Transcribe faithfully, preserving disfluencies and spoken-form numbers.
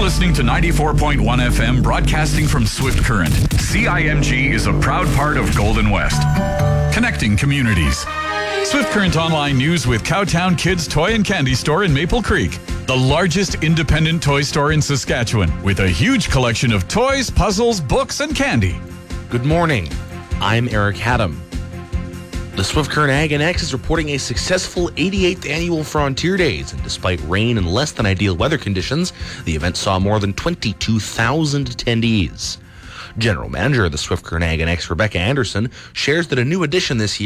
listening to ninety-four point one F M, broadcasting from Swift Current. C I M G is a proud part of Golden West, connecting communities. Swift Current Online News with Cowtown Kids Toy and Candy Store in Maple Creek, the largest independent toy store in Saskatchewan, with a huge collection of toys, puzzles, books, and candy. Good morning. I'm Eric Haddam. The Swift Current Ag and X is reporting a successful eighty-eighth Annual Frontier Days, and despite rain and less than ideal weather conditions, the event saw more than twenty-two thousand attendees. General Manager of the Swift Current Ag and X, Rebecca Anderson, shares that a new addition this year